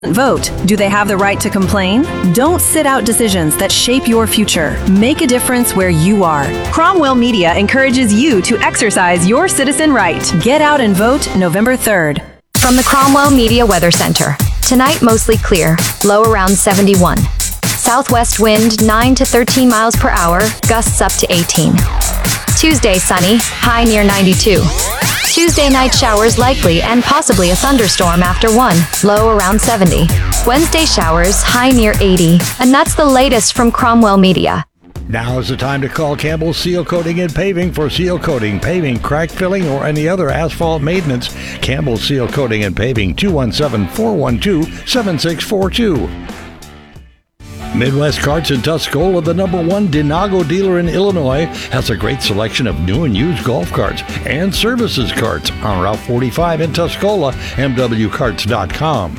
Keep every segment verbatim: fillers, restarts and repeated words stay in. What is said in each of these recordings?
Vote. Do they have the right to complain? Don't sit out decisions that shape your future. Make a difference where you are. Cromwell Media encourages you to exercise your citizen right. Get out and vote November third. From the Cromwell Media Weather Center. Tonight, mostly clear. Low around seventy-one. Southwest wind nine to thirteen miles per hour. Gusts up to eighteen. Tuesday, sunny. High near ninety-two. Tuesday night showers likely and possibly a thunderstorm after one, low around seventy. Wednesday showers, high near eighty. And that's the latest from Cromwell Media. Now is the time to call Campbell Seal Coating and Paving for seal coating, paving, crack filling, or any other asphalt maintenance. Campbell Seal Coating and Paving, two one seven, four one two, seven six four two. Midwest Carts in Tuscola, the number one Dinago dealer in Illinois, has a great selection of new and used golf carts and services carts on Route forty-five in Tuscola, m w carts dot com.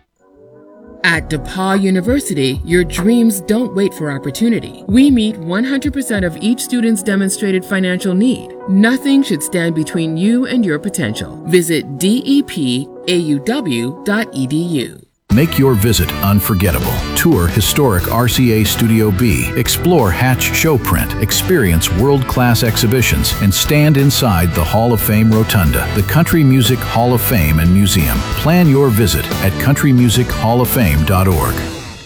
At DePauw University, your dreams don't wait for opportunity. We meet one hundred percent of each student's demonstrated financial need. Nothing should stand between you and your potential. Visit D E P A U W dot E D U. Make your visit unforgettable. Tour historic R C A Studio B. Explore Hatch Showprint. Experience world-class exhibitions and stand inside the Hall of Fame Rotunda, the Country Music Hall of Fame and Museum. Plan your visit at country music hall of fame dot org.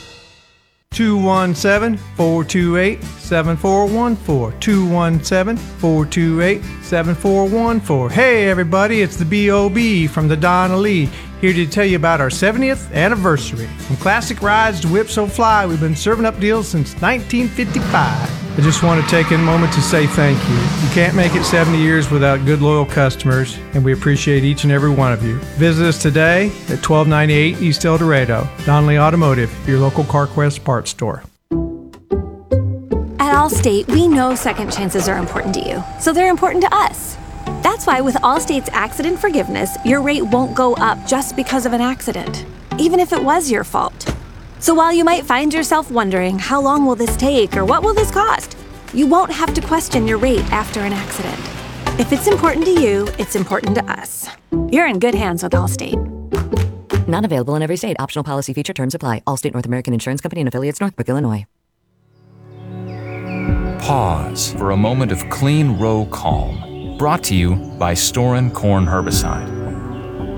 two one seven, four two eight, seven four one four. two one seven, four two eight, seven four one four. Hey everybody, it's the B O B from the Donna Lee, here to tell you about our seventieth anniversary. From classic rides to Whip So Fly, we've been serving up deals since nineteen fifty-five. I just want to take a moment to say thank you. You can't make it seventy years without good, loyal customers, and we appreciate each and every one of you. Visit us today at twelve ninety-eight East El Dorado. Donnelly Automotive, your local CarQuest parts store. At Allstate, we know second chances are important to you, so they're important to us. That's why with Allstate's accident forgiveness, your rate won't go up just because of an accident, even if it was your fault. So while you might find yourself wondering, how long will this take or what will this cost? You won't have to question your rate after an accident. If it's important to you, it's important to us. You're in good hands with Allstate. Not available in every state. Optional policy feature terms apply. Allstate North American Insurance Company and affiliates, Northbrook, Illinois. Pause for a moment of clean row calm. Brought to you by Storin Corn Herbicide.